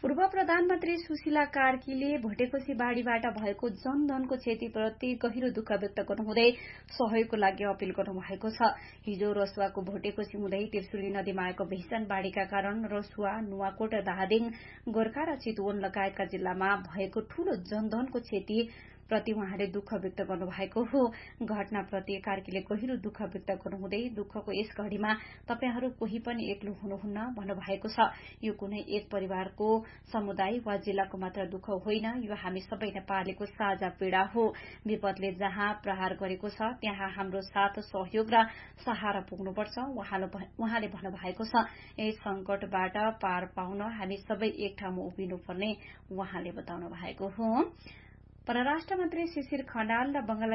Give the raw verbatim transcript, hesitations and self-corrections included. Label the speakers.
Speaker 1: पूर्व प्रधानमन्त्री सुशीला कार्कीले भोटेकोशी बाढ़ीबाट भएको जनधनको क्षतिप्रति गहिरो दुःख व्यक्त गर्नुहुँदै सहयोगको लागि अपील गर्नुभएको छ। हिजो रसुवाको भोटेकोशी हुँदै त्रिशुली नदीमा आएको भीषण बाढ़ीका कारण रसुवा, नुवाकोट, धादिङ, गोर्खा र चितवन लगायतका जिल्लामा भएको ठूलो जनधनको क्षति प्रति उहाँले दुःख व्यक्त गर्नुभएको हो। घटनाप्रति कार्कीले गहिरो दुःख व्यक्त गर्नुहुँदै दुःखको यस घड़ीमा तपाईहरू कोही पनि एक्लो हुनुहुन्न भन्नुभएको छ। यो कुनै एक परिवारको, समुदाय वा जिल्लाको मात्र दुःख होइन, यो हामी सबै नेपालीको साझा पीड़ा हो। विपदले जहाँ प्रहार गरेको छ त्यहाँ हाम्रो साथ, सहयोग र सहारा पुग्नुपर्छ उहाँले भन्नुभएको छ। यस संकटबाट पार पाउन हामी सबै एक ठाउँमा उभिनुपर्ने उहाँले बताउनु भएको हो। परराष्ट्र मन्त्री शिशिर खनाल र बंगला